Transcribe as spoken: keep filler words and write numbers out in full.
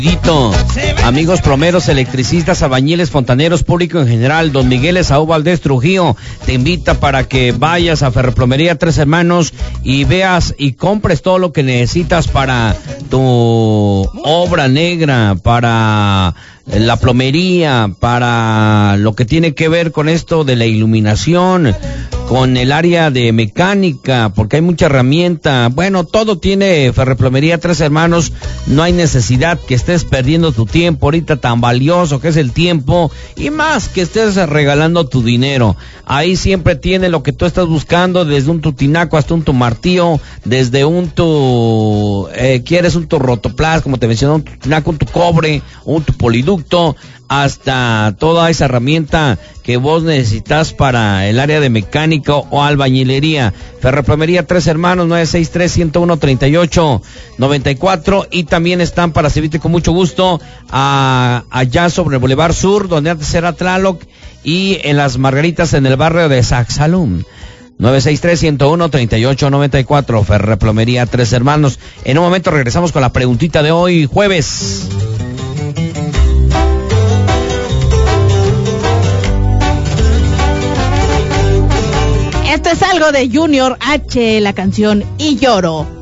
Amigos plomeros, electricistas, albañiles, fontaneros, público en general, Don Miguel Esaú Valdés Trujillo te invita para que vayas a Ferroplomería Tres Hermanos y veas y compres todo lo que necesitas para tu obra negra, para la plomería, para lo que tiene que ver con esto de la iluminación, con el área de mecánica, porque hay mucha herramienta. Bueno, todo tiene Ferroplomería Tres Hermanos. No hay necesidad que estés perdiendo tu tiempo ahorita tan valioso que es el tiempo, y más que estés regalando tu dinero. Ahí siempre tiene lo que tú estás buscando, desde un tu tinaco hasta un tu martillo, desde un tu eh, quieres un tu rotoplas, como te mencioné, un tu tinaco, un tu cobre, un tu poliducto, hasta toda esa herramienta que vos necesitas para el área de mecánica o albañilería. Ferroplomería Tres Hermanos, nueve seis tres, uno uno, tres ocho nueve cuatro, y también están para servirte con mucho gusto a, allá sobre el Boulevard Sur, donde antes era Tlaloc, y en Las Margaritas, en el barrio de Saxalum. nueve seis tres, uno uno, tres ocho nueve cuatro, Ferroplomería Tres Hermanos. En un momento regresamos con la preguntita de hoy, jueves. Esto es algo de Junior H, la canción Y Lloro.